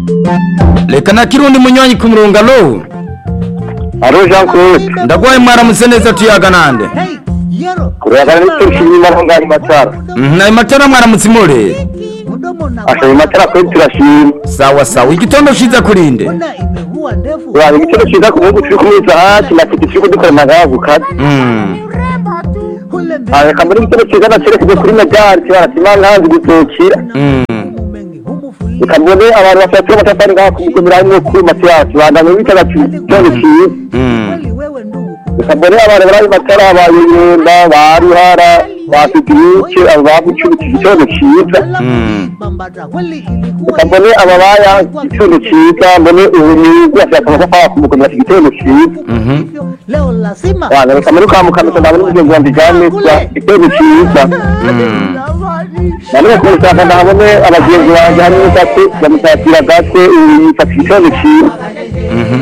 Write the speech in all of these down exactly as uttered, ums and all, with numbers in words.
Reka na kirundi munywanyi ku murongo alo. Alo Jean Claude. Ndagwaye mwaramutse neza tuyaga nande. Uragana n'ishimwe marongari matara. Na matara mwaramutse more. Asha matara kwe turashima. Sawa sawa. Igitondo ciza kurinde. Wa igitondo ciza ku mungu turi kumwiza hati na kiti turi dukora magavu kadi. Mm. Aya kambere igitondo ciza na cere kujya kuri medali cyaratima ntanzi gutokira. Mm. Ikambone abantu bafite amatafari ngaho kumugomera imwe kuri Matiyasi bandanye bitaga cyone ciza. Mm. Ikambone abantu bari matara abayenda barihara bafite iki ababucuruza igitondo ciza. Mm. Ikambone ababaya igitondo ciza mbone ubunyizi afite amatafari kumugomera igitondo ciza. Mhm. Leo lazima Wana nikamuru kamukamisa ndabona umugenzi wa Ndijane kwa igitondo ciza. Mm. Nani kumusaka ndabone abagenzi banje hano gatse bamusatira gatse igitondo ciza. Mhm.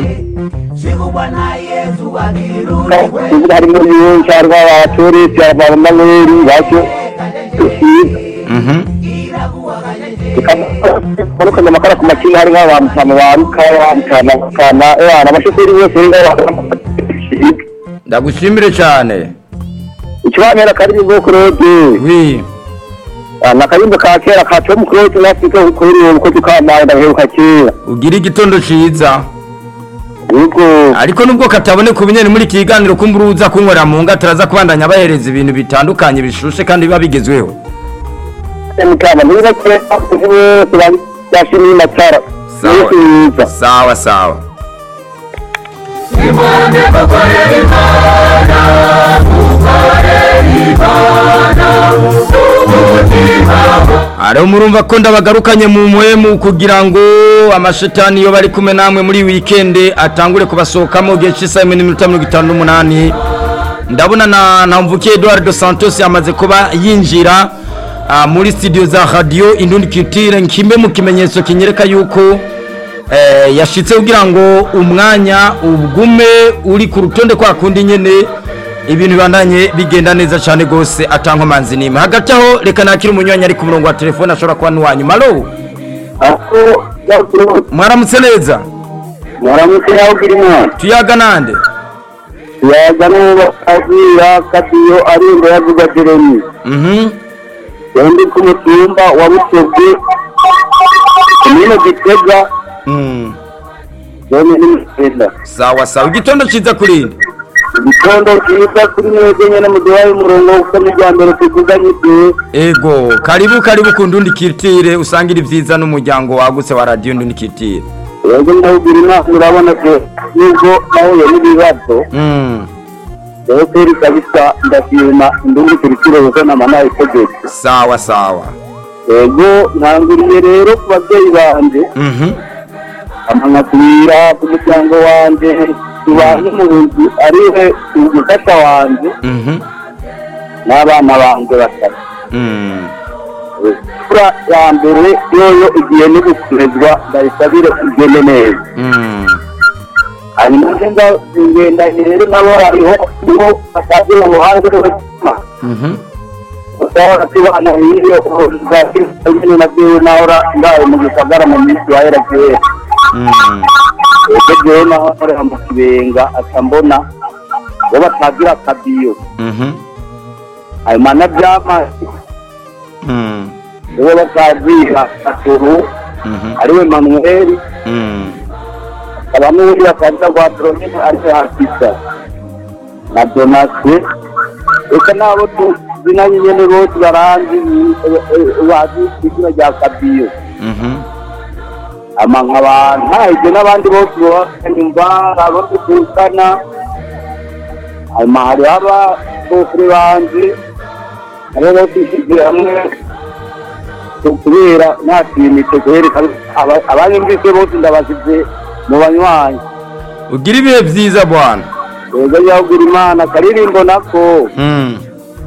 Kuvuga hari muri yonse arwa abatore cyangwa bamweri bacyo. Mhm. Ikamuru kana makara ku makini hari nk'abantu baruka bamukana kana eh abashoferi bose ngaho. Ndagushimire cyane. Ikibanera kari ngo Claude. Oui. Na kayimbo ka kera ka Tom Claude n'Afrika ukuri uko tukamara ndaheruka kera. Ugira igitondo ciza. Yego. Ariko nubwo katabone ku binyene muri kiganiro kumburuza kunywera mu nga turaza kubandanya bahereza ibintu bitandukanye bishushe kandi biba bigezweho. Mukama niba kure tubari yashimye matara. Sawa. Sawa sawa. Imane bakore imana, bakore imana, Aro murumva ko ndabagarukanye mu muhemu kugira ngo amashetani yo bari kumwe namwe muri weekend atangure kubasohokamo gihe cy'isa mirongo itanu n'umunani. Ndabona na Namvukiye Eduardo Santos yamaze kuba yinjira uh, muri studio za radio Indundi Culture nkimbe mu kimenyetso kinyereka yuko eh, yashitse kugira ngo umwanya ugume uri ku rutonde kwa kundi nyene ibintu bandanye bigenda neza cyane gose atanko manzi nima. Hagati aho reka nakira umunyanya ari ku murongo wa telefone ashobora kuba nuwanyu. Malo. Ako mwaramutse neza. Mwaramutse yaho kirimo. Tuyaga nande. Tuyaga no azira kadiyo ari ngo yavuga Jeremy. Mhm. Ndi ku mutumba wa Butebwe. Nimeno gitega. Mhm. Yone ni mutenda. Sawa sawa. Igitondo ciza kurinde. Igitondo ciza kuri mwebwe nyene muduhaye umurongo ukomeye rya mbere tukuganye bye. Ego, karibu karibu ku Ndundi Culture usangira ivyiza n'umuryango wagutse wa radio Ndundi Culture. Yego ndabwira inama murabona ko nubwo nawe n'ibibazo. Mhm. Rero kuri kabisa ndashima Ndundi Culture uzana mana itegeko. Sawa sawa. Ego ntanguriye rero ku babyeyi banje. Mhm. Amangatira ku muryango wanje tubanye mu nzu ariwe umufasha wanje. Mhm. N'abana banje batatu. Mhm. Kura ya mbere yoyo igiye no gukurezwa ndayisabire igende neza. Mhm. Hanyuma ngenda ngenda rero nabo hariho niho basabye mu hanze rw'Imana. Mhm. Usaba tubana hiyo uzakiri na byo naora ngaye mu gisagara mu minsi ya era kera. Mhm. Ego na hore amukibenga atambona bo batagira kabiyo. Mhm. Ayo mana byama. Mhm. Bo batagira aturu. Mhm. Ariwe Manuel. Mhm. Abamuri bakaza kwa drone ari hafisa. Na donasi. Eka nabo tu zinanye nyene bose baranzi wazi ikira rya kabiyo. Mhm. Amanga abantu haje n'abandi bose banyumva abo tukana. Amahari aba bose banje. Rero tishije hamwe kubera natimite guhereka abanyumvise bose ndabazize mu banywanyi. Ugira ibihe byiza bwana. Ego yagira Imana karirimbo nako. Mhm.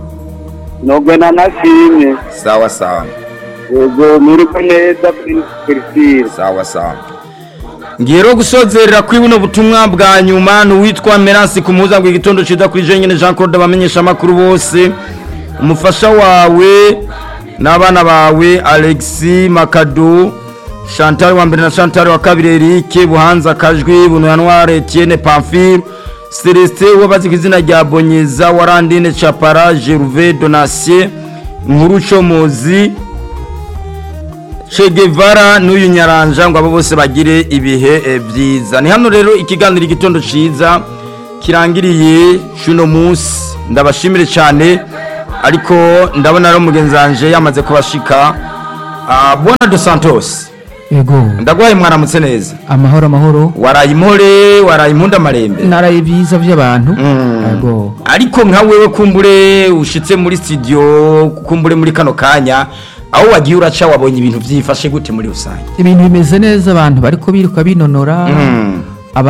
Nogena nashimye. Sawa sawa. Ego miriko neza Christine. Sawa sawa. Ngiro gusozerera kwibuno butumwa bwa nyuma no witwa Merasi kumuza ngo igitondo ciza kuri Jenyene Jean Claude bamenyesha makuru bose. Umufasha wawe n'abana bawe Alexis Makado Chantal wa mbere na Chantal wa kabiri Eric Buhanza Kajwi Bunwanware Etienne Pamphile Celestin wabazi kizina rya Bonyeza Warandine Chapara Gervais Donatien Nkuru Comozi Che Guevara n'uyu Nyaranja ngo abo bose bagire ibihe byiza. Ni hano rero ikiganiro igitondo ciza kirangiriye cuno munsi, ndabashimire cyane ariko ndabona ro mugenzanje yamaze kubashika. Uh, Bona dos Santos Ego ndagwaye mwaramutse neza. Amahoro amahoro. Warayimore warayimunda marembe. Naraye biza by'abantu. Mm. Ego. Ariko nka wewe kumbure ushitse muri studio kumbure muri kano kanya aho wagiye uraca wabonye ibintu byifashe gute muri rusange? Ibintu bimeze neza, abantu bariko biruka binonora. Mm.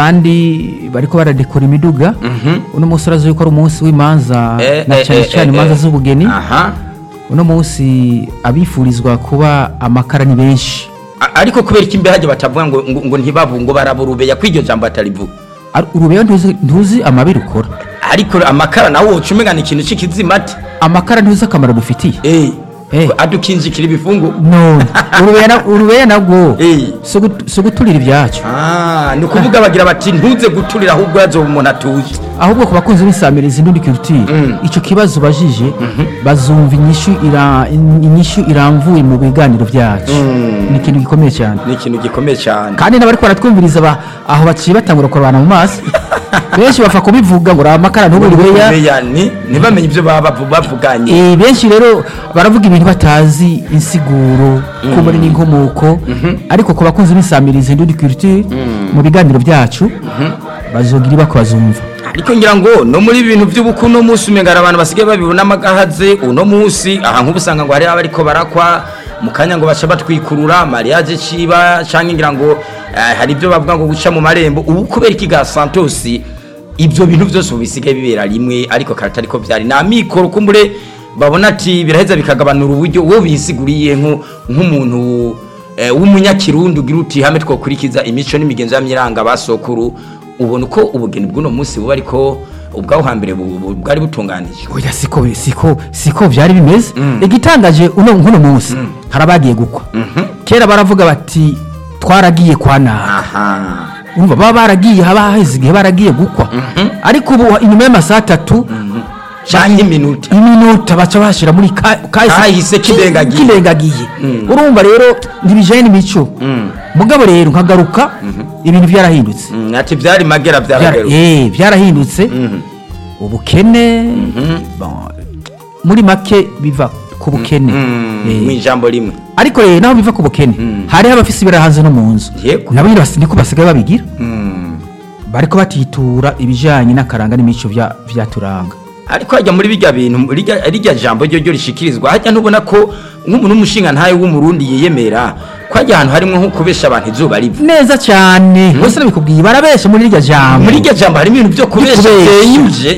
Abandi bariko baradekora imiduga. Mm-hmm. Uno munsi urazo yuko ari umunsi w'imanza eh, na cyane eh, cyane imanza eh, z'ubugeni. Aha. Uno munsi abifurizwa kuba amakara ni benshi. Ariko kubera ikimbe haje batavuga ngo ngo ntibabungo baraburubeya kwiryo jambo atarivuga. Urubeya ntuzi ntuzi amabiri ukora. Ariko amakara nawo ucumegana ikintu cikizimati. Amakara ntuzi akamaro dufitiye. Eh. Hey. Adukinjikira ibifungo. No. Urubeya na urubeya nabwo. Eh. So so gutulira ibyacu. Ah, ni kuvuga bagira bati ntuze gutulira ahubwo yazo umuntu atuje. Ahubwo kubakunze bisamiriza indundi culture. Mm. Ico kibazo bajije mm -hmm. bazumva inyishu ira inyishu iramvuye mu biganiro byacu. Mm. Ni ikintu gikomeye cyane. Ni ikintu gikomeye cyane. Kandi nabari kwaratwumviriza ba aho baciye batangura kurwana mu maso. Benshi bafa kubivuga ngo ramakara ntuburiweya. Ni ntibamenye ibyo baba bavuganye. Eh benshi rero baravuga ibintu batazi insiguro mm. ko muri n'inkomoko mm -hmm. ariko ko bakunze bisamiriza indundi culture mm. mu biganiro byacu mm -hmm. bazogira bakwazumva. Ariko ngira ngo no muri ibintu by'ubukuno munsi umengara abantu basigaye babibona amagahaze uno munsi aha nk'ubusanga ngo hari abariko barakwa mukanya ngo bacha batwikurura mariage ciba canke ngira ngo uh, hari ibyo bavuga ngo guca mu marembo ubu kubera ikiga Santos ibyo bintu byose ubisigaye bibera rimwe ariko karata ariko byari na mikoro kumbure babona ati biraheza bikagabanura uburyo wo bisiguriye nko nk'umuntu uh, w'umunyakirundi ugira uti hame twokurikiza imico n'imigenzo y'amyiranga basokuru ubona uko ubugeni bw'uno munsi buba ariko ubwaho hambere bwari butunganije. Oya siko siko siko byari bimeze. Mm. Igitangaje uno nkuno munsi mm. harabagiye gukwa. Mm -hmm. Kera baravuga bati twaragiye kwana. Aha. Umva baba baragiye haba hazigiye baragiye gukwa. Mm -hmm. Ariko ubu inyuma y'amasaha atatu mm cyangwa iminota iminota baca bashira muri kahise kidengagiye kidengagiye. Mm. Urumva rero ndibijanye n'imico. Mm. Mugabo rero nkagaruka mm -hmm. ibintu byarahindutse. Mm, ati byari magera byaragero. Eh byarahindutse. Mm -hmm. Ubukene mm -hmm. bon muri make biva ku bukene. Mm -hmm. eh. Mu ijambo rimwe. Ariko rero naho biva ku bukene mm. hari abafisi birahanze no mu nzu. Nabo basi niko basigaye babigira. Mm. Bariko batitura ibijanye n'akaranga n'imico bya byaturanga. Ariko hajya muri bijya bintu rijya jambo ryo ryo rishikirizwa hajya ntubona ko nk'umuntu umushinga ntaye w'umurundi yiyemera ko hajya ahantu harimo nko kubesha abantu izuba riva neza cyane bose nabikubwiye barabesha muri rijya jambo muri rijya jambo harimo ibintu byo kubesha byenyuje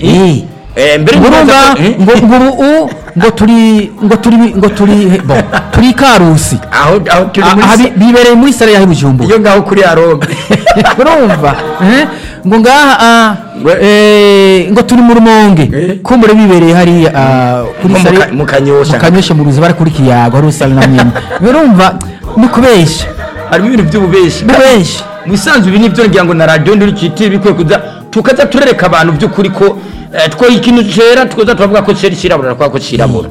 eh mbere ngurumva ngo nguru ngo turi ngo turi ngo turi bon turi karusi aho aho turi muri bibereye muri sare ya Bujumbu iyo ngaho kuri Arobe urumva eh ngo ngaha eh ngo turi mu Rumonge ko muri bibereye hari kuri sare mu Kanyosha mu Kanyosha mu ruzi bari kuri kiyago rusana na nyine urumva ni kubesha harimo ibintu by'ububeshi bubeshi musanzwe ibi nibyo ngira ngo na radio ndiri kiti bikwe kuza tukaza turereka abantu by'ukuri ko two ikintu cera tukoza tuvuga ko cera kirabura kwa ko kirabura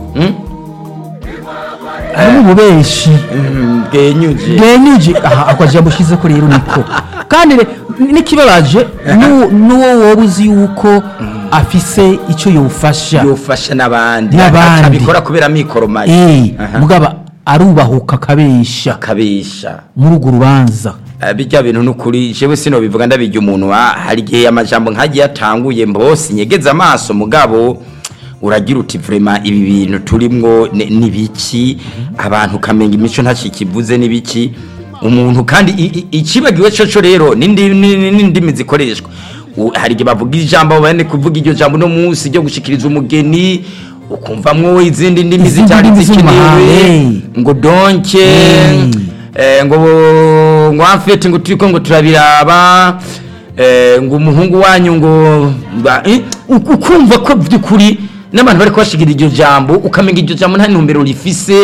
harimo ububeshi bwenyuje bwenyuje aha akwaje bushize ko rero niko kandi nikibabaje nuwo wobuzi yuko afise ico yofasha yofasha nabandi abikora kubera mikoro mayi eh mugaba arubahuka kabesha kabesha muri ugu rubanza bijya bintu nukuri jewe sino bivuga ndabijya umuntu hari gihe amajambo nkagiye atanguye mbose nyegeza amaso mugabo uragira uti vraiment ibi bintu turimwo nibiki abantu kamenga imico ntacikivuze nibiki umuntu kandi ikibagiwe cyo rero nindi nindi zikoreshwa hari gihe bavuga ijambo bane kuvuga iryo jambo no munsi ryo gushikiriza umugeni ukumvamwo izindi ndimi zitari zikenewe ngo donke eh ngo ngo afete ngo turiko ngo turabiraba eh ngo umuhungu wanyu ngo ukumva ko byukuri n'abantu bari kwashigira iryo jambo ukamenga iryo jambo nta ntumbero rifise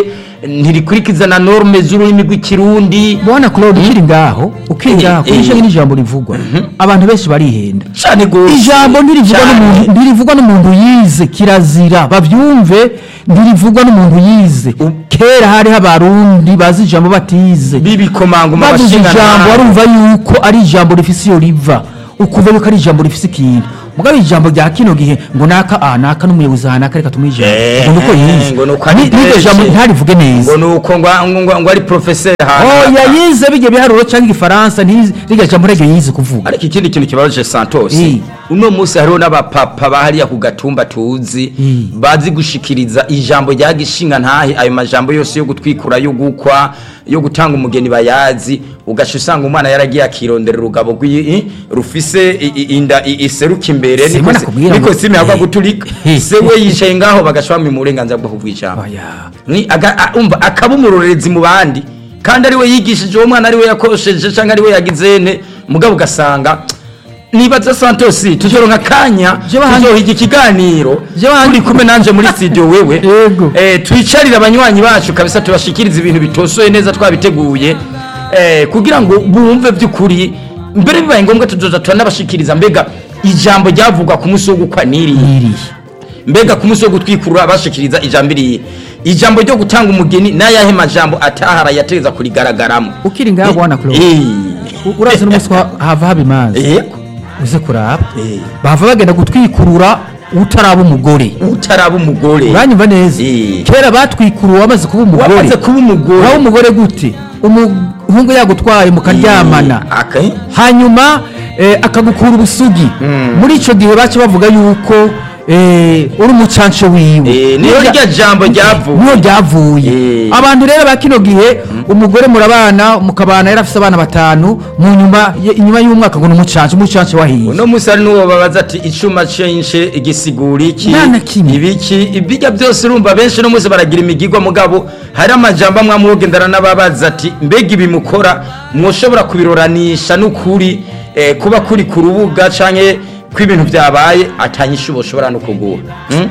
ntirikurikiza na norme z'ururimi rw'ikirundi. Bwana Claude ukiri ngaho ukiri Eh, ngaho eh. kuri n'ijambo rivugwa abantu benshi barihenda Cyane gose. ijambo ntirivugwa Cyane. n'umuntu ntirivugwa n'umuntu yize kirazira bavyumve ntirivugwa n'umuntu yize kera hari abarundi bazi ijambo batize bibikomangoma bavuze bashingana ijambo warumva yuko ari ijambo rifise iyo riva ukuva yuko ari ijambo rifise ikintu mugabe ijambo rya kino gihe ngo naka ah naka n'umuyobozi hanaka reka tumwijambo Eh, ngo nuko yize ngo nuko Ni- ari n'iryo jambo benshi. ntarivuge neza ngo nuko ngo ngo- ngo ari professeur oh hano. yayize bijye biharuro cyangwa igifaransa ntiyize rya jambo rege yize kuvuga Ariko ikindi kintu kibabaje Santos. Eh. Uno musi hariho n'abapapa bahariya ku gatumba tuzi Eh. bazi gushikiriza ijambo rya gishinga ntahe ayo majambo yose yo gutwikura yo gukwa yo gutanga umugeni bayazi ugasha usanga umwana yaragiye akirondera urugabo rw'i rufise i- i- inda i- iseruka imbere Simba niko nakubwira niko ngo- simi hava Eh. guturika Eh. se we yicaye ngaho bagashwama mu burenganzira bwo kuvuga ijambo oya ni aga- a- umva akaba umurorerezi mu bandi kandi ari we yigishije uwo mwana ari we yakosheje cyangwa ari we yagizene mugabo ugasanga nibaza Santos tuzoronka akanya Je bahandi- tuzohiga ikiganiro Je bahandi- turi kumwe nanje muri studio wewe Yego. eh twicarira abanywanyi bacu kabisa tubashikiriza ibintu bitosoye neza twabiteguye eh kugira ngo bumve by'ukuri mbere bibaye ngombwa tuzoza turanabashikiriza mbega ijambo ryavugwa ku musi wo gukwa niri iri mbega ku musi wo gutwikurura abashikiriza ijambo iriye ijambo ryo gutanga umugeni n'ayahe majambo atahara yateza kurigaragaramo ukiri ngaho bwana Claude eh U- urazi n'umunsi wa- hava haba imanza eh uze kuraba Eh. bava bagenda gutwikurura utaraba umugore utaraba umugore uranyumva neza Eh. kera batwikuruwe wamaze kuba umugore wamaze kuba umugore waba umugore gute umuhungu yagutwaye mukaryamana akaye hanyuma eh, akagukura ubusugi muri icyo gihe baca bavuga yuko eh, uri umucanco wiwe Eh, niyo Niyo rya jambo ryavuye. niyo ryavuye Eh. abantu rero ba kino gihe umugore murabana mukabana yari afise abana batanu mu nyuma ye- inyuma y'umwaka ngo ni umucanco umucanco wahiye uno musi ari n'uwo babaza ati icuma censhe igisigura iki Nta na kimwe. ibiki ibijya byose urumva benshi no musi baragira imigigwa mugabo hari amajambo amwe amwogendana n'ababaza ati mbega ibi mukora mwoshobora kubiroranisha n'ukuri eh, kuba kuri ku rubuga canke ko ibintu byabaye atanyisha uboshobora no kugura hmm?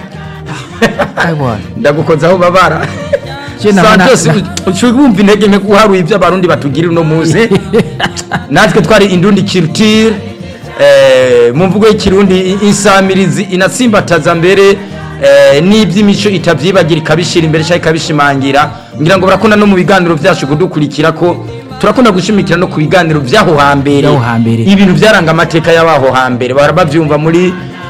Aiwa. ndagukoza aho babara Je na- Santos na- ucubumva intege nke guharuye ibyo abarundi batugirira uno muzi natwe twari indundi culture eh mu mvugo y'ikirundi insamirizi inatsimbataza mbere eh n'iby'imico itavyibagira ikabishira imbere cyangwa ikabishimangira ngira ngo barakunda no mu biganiro byacu kudukurikira ko turakunda gushimikira no ku biganiro byaho hambere Byaho hambere. ibintu byaranga amateka y'abaho hambere barabavyumva muri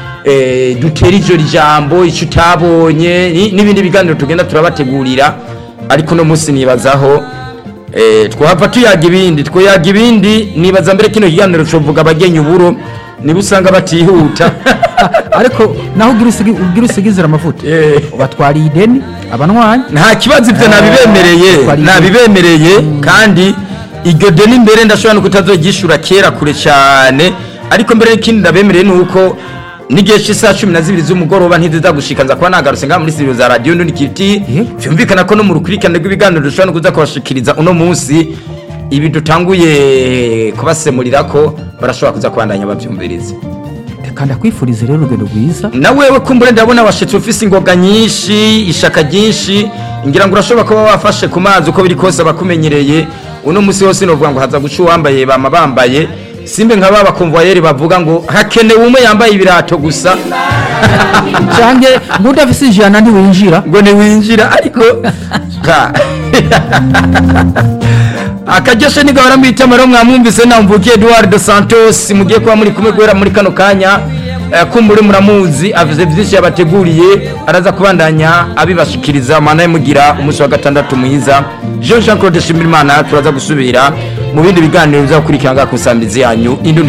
eh dutera ijyo jambo icyo utabonye ni- n'ibindi biganiro tugenda turabategurira ariko no munsi nibazaho eh twahava tuyaga ibindi twoyaga ibindi nibaza mbere kino kiganiro covuga abagenyi uburo niba usanga batihuta ariko naho ugira usigi- ugira usigizira amavuta Eh. ubatwariye ideni abanwanyi nta kibazo ibyo nabibemereye twari- nabibemereye kandi iryo deni mbere ndashobora no kutazogishura kera kure cyane ariko mbere y'ikindi ndabemereye ni uko n'igihe cy'isaha cumi na zibiri z'umugoroba ntiziza gushika nza kuba nagarutse ngaha muri studio za radio Ndundi Kiti byumvikana ko no mu rukurikirane rw'ibiganiro dushobora no kuza kubashikiriza uno munsi ibi dutanguye kubasemurira ko barashobora kuza kubandanya babyumviriza kandi akwifuriza rero urugendo rwiza na wewe kumbure ndabona washitse ufise ingoga nyinshi ishaka ryinshi ngira ngo urashobora kuba wafashe ku mazi uko biri kose abakumenyereye uno musi wose novuga ngo haza guca uwambaye bama bambaye simbe nka baba konvoyeri bavuga ngo hakenewe umwe yambaye ibirato gusa canke n'udafise ijana ntiwinjira ngo ntiwinjira ariko ha. akaryoshe ni gahora mwita maro mwamwumvise namvukiye Eduardo Santos mugiye kuba muri kumwe guhera muri kano kanya eh, kumbure muramuzi avuze byinshi yabateguriye araza kubandanya abibashikiriza mana mugira umunsi wa gatandatu mwiza Jean Jean Claude Shimirimana turaza gusubira mu bindi biganiro bizakurikirana ku sambizi yanyu Indundi